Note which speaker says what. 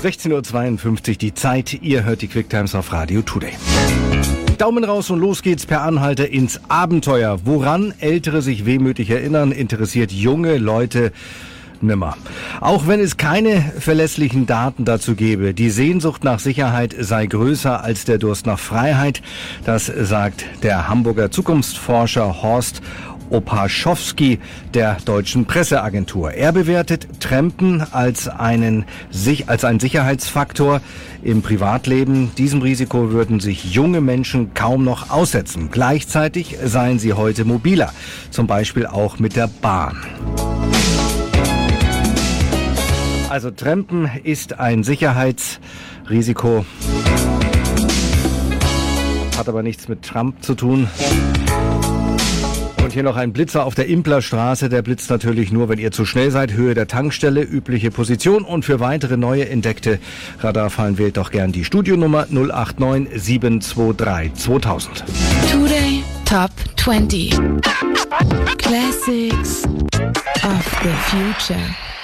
Speaker 1: 16:52 Uhr die Zeit. Ihr hört die Quicktimes auf Radio Today. Daumen raus und los geht's per Anhalter ins Abenteuer. Woran Ältere sich wehmütig erinnern, interessiert junge Leute nimmer. Auch wenn es keine verlässlichen Daten dazu gäbe, die Sehnsucht nach Sicherheit sei größer als der Durst nach Freiheit. Das sagt der Hamburger Zukunftsforscher Horst Opaschowski der Deutschen Presseagentur. Er bewertet Trampen als ein Sicherheitsfaktor im Privatleben. Diesem Risiko würden sich junge Menschen kaum noch aussetzen. Gleichzeitig seien sie heute mobiler, zum Beispiel auch mit der Bahn. Also Trampen ist ein Sicherheitsrisiko, hat aber nichts mit Trump zu tun. Und hier noch ein Blitzer auf der Implerstraße. Der blitzt natürlich nur, wenn ihr zu schnell seid. Höhe der Tankstelle, übliche Position. Und für weitere neue entdeckte Radarfallen wählt doch gern die Studionummer 089 723 2000.
Speaker 2: Today Top 20 Classics of the Future.